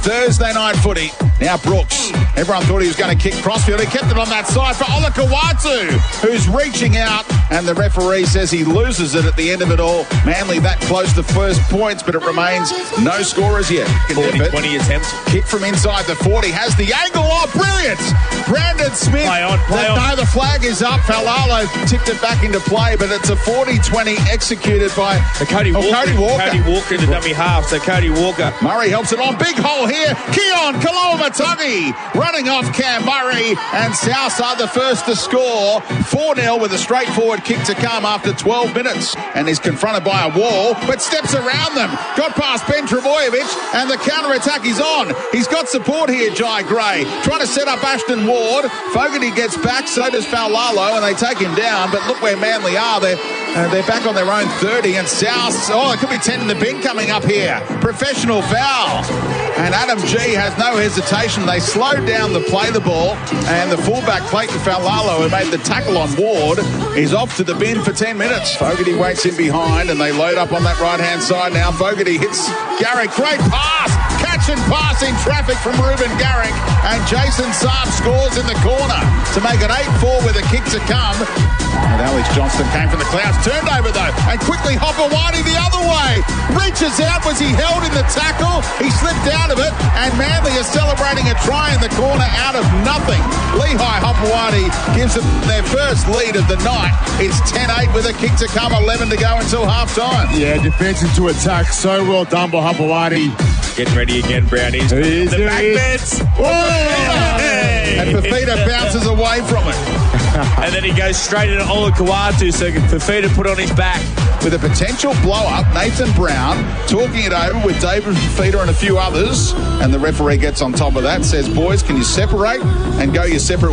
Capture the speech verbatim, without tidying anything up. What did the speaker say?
Thursday night footy. Now Brooks. Everyone thought he was going to kick crossfield. He kept it on that side for Olakau'atu, who's reaching out, and the referee says he loses it at the end of it all. Manly that close to first points, but it remains no scorers yet. forty twenty attempts. Kick from inside the forty. Has the angle. Oh, brilliant! Brandon Smith. Play on, play the, on. No, the flag is up. Falalo tipped it back into play, but it's a forty twenty executed by So Cody, oh, Walker, Cody Walker. Cody Walker in the dummy half. So Cody Walker. Murray helps it on. Big hole here. Keon Kaloamatangi running off Cam Murray, and South are the first to score. four nil with a straightforward kick to come after twelve minutes. And he's confronted by a wall, but steps around them. Got past Ben Trebojevic, and the counter-attack is on. He's got support here, Jai Gray. Trying to set up Ashton Ward. Fogarty gets back, so does Faulalo, and they take him down. But look where Manly are. They're, uh, they're back on their own thirty, and South, oh, it could be ten in the bin coming up here. Professional foul. And Adam G has no hesitation. They slowed down the play the ball, and the fullback Clayton Faulalo, who made the tackle on Ward, is off to the bin for ten minutes. Fogarty waits in behind, and they load up on that right-hand side now. Fogarty hits Garrick. Great pass. Catch and pass in traffic from Ruben Garrick, and Jason Saab scores in the corner to make it eight four with a kick to come. And Alex Johnston came from the clouds, turned over though, and quickly Hopewadi the other way. Reaches out, was he held in the tackle? He slipped out of it, and Manly is celebrating a try in the corner out of nothing. Lehigh Hopewadi gives them their first lead of the night. It's ten eight with a kick to come, eleven to go until half time. Yeah, defense into attack. So well done by Hopewadi. Getting ready again, Brownies. He's The there, back he is. beds. Hey! And Fafita bounces away from it. And then he goes straight into Olakau'atu, so Fafita put on his back. With a potential blow-up, Nathan Brown talking it over with David Fafita and a few others. And the referee gets on top of that, says, boys, can you separate and go your separate